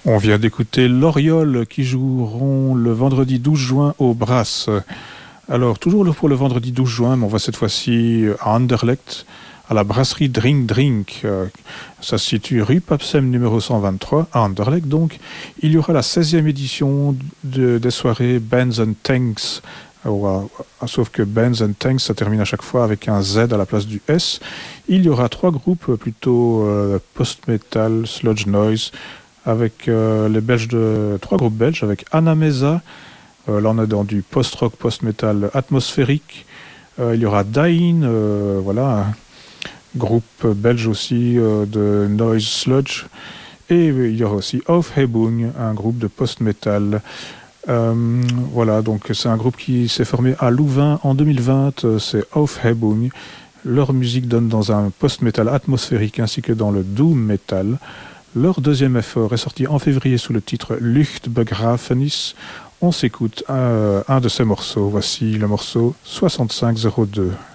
On vient d'écouter l'Oriole qui joueront le vendredi 12 juin au Brass. Alors, toujours pour le vendredi 12 juin, mais on va cette fois-ci à Anderlecht, à la brasserie Drink Drink. Ça se situe rue Papsem numéro 123, à Anderlecht donc. Il y aura la 16e édition des soirées Bands and Tanks. Sauf que Bands and Tanks, ça termine à chaque fois avec un Z à la place du S. Il y aura 3 groupes plutôt post-metal, sludge noise, avec les Belges 3 groupes belges, avec Anamesa. Là, on est dans du post-rock, post-metal atmosphérique. Il y aura Dain, voilà, un groupe belge aussi de noise sludge. Et il y aura aussi Aufhebung, un groupe de post-metal. Voilà, donc c'est un groupe qui s'est formé à Louvain en 2020. C'est Aufhebung. Leur musique donne dans un post-metal atmosphérique ainsi que dans le doom metal. Leur deuxième effort est sorti en février sous le titre Luchtbegrafenis. On s'écoute un de ces morceaux. Voici le morceau 6502.